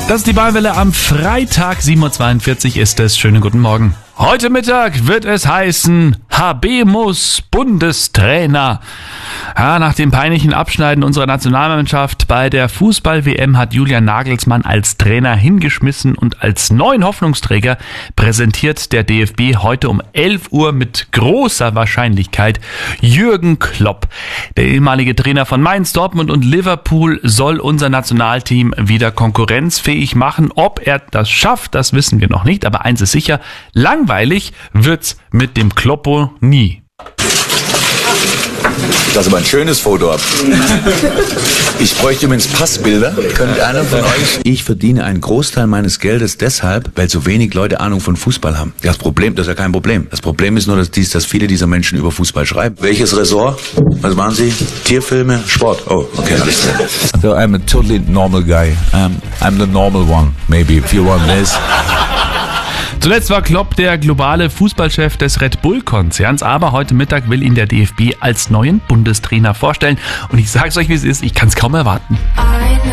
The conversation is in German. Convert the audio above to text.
Das ist die Ballwelle am Freitag, 7.42 Uhr ist es. Schönen guten Morgen. Heute Mittag wird es heißen, Habemus Bundestrainer. Ja, nach dem peinlichen Abschneiden unserer Nationalmannschaft bei der Fußball-WM hat Julian Nagelsmann als Trainer hingeschmissen und als neuen Hoffnungsträger präsentiert der DFB heute um 11 Uhr mit großer Wahrscheinlichkeit Jürgen Klopp. Der ehemalige Trainer von Mainz, Dortmund und Liverpool soll unser Nationalteam wieder konkurrenzfähig machen. Ob er das schafft, das wissen wir noch nicht, aber eins ist sicher, langweilig wird's mit dem Kloppo nie. Das ist aber ein schönes Foto ab. Ich bräuchte übrigens Passbilder. Könnte einer von euch? Ich verdiene einen Großteil meines Geldes deshalb, weil so wenig Leute Ahnung von Fußball haben. Das ist ja kein Problem. Das Problem ist nur, dass viele dieser Menschen über Fußball schreiben. Welches Ressort? Was machen Sie? Tierfilme? Sport? Oh, okay, alles klar. So I'm a totally normal guy. I'm the normal one, maybe, if you want this. Zuletzt war Klopp der globale Fußballchef des Red Bull-Konzerns, aber heute Mittag will ihn der DFB als neuen Bundestrainer vorstellen. Und ich sage es euch, wie es ist, ich kann es kaum erwarten.